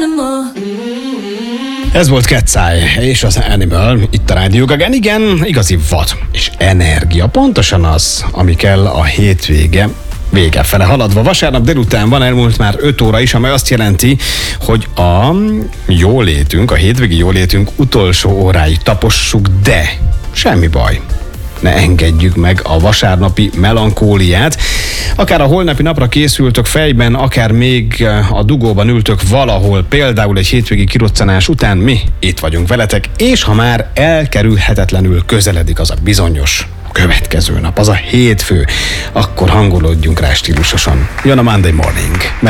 Ez volt Cat's Eye és az Animal itt a Rádió Gagán. Igen, igazi vad és energia. Pontosan az, ami kell a hétvége vége fele haladva. Vasárnap délután van, elmúlt már 5 óra is, amely azt jelenti, hogy a jólétünk, a hétvégi jólétünk utolsó óráig tapossuk, de semmi baj. Ne engedjük meg a vasárnapi melankóliát. Akár a holnapi napra készültök fejben, akár még a dugóban ültök valahol, például egy hétvégi kiroccanás után, mi itt vagyunk veletek, és ha már elkerülhetetlenül közeledik az a bizonyos következő nap, az a hétfő, akkor hangolódjunk rá stílusosan. Jön a Monday Morning.